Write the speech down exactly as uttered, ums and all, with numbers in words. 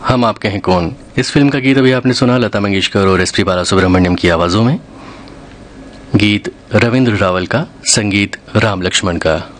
हम आपके हैं कौन। इस फिल्म का गीत अभी आपने सुना लता मंगेशकर और एस पी बालासुब्रमण्यम की आवाजों में। गीत रविंद्र रावल का, संगीत राम लक्ष्मण का।